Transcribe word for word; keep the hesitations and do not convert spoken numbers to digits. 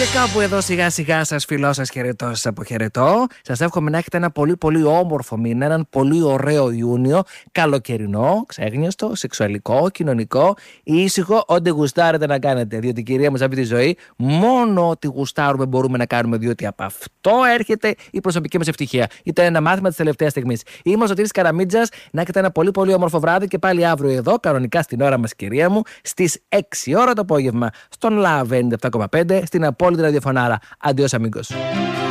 κάπου εδώ σιγά σιγά σας φιλώ, σας χαιρετώ, σας αποχαιρετώ. Σας εύχομαι να έχετε ένα πολύ πολύ όμορφο μήνα, έναν πολύ ωραίο Ιούνιο, καλοκαιρινό, ξέγνιαστο, σεξουαλικό, κοινωνικό, ήσυχο, ό,τι γουστάρετε να κάνετε. Διότι κυρία μου, σε αυτή τη ζωή, μόνο ό,τι γουστάρουμε μπορούμε να κάνουμε, διότι από αυτό έρχεται η προσωπική μας ευτυχία. Ήταν ένα μάθημα της τελευταίας στιγμής. Είμαι ο Σωτήρης Καραμίτζας, να έχετε ένα πολύ πολύ όμορφο βράδυ και πάλι αύριο εδώ, κανονικά στην ώρα μας, κυρία μου, στις έξι ώρα το απόγευμα, στον Love ενενήντα επτά κόμμα πέντε, στην απόλυτη ραδιοφωνάρα. Αντιός αμίγκος.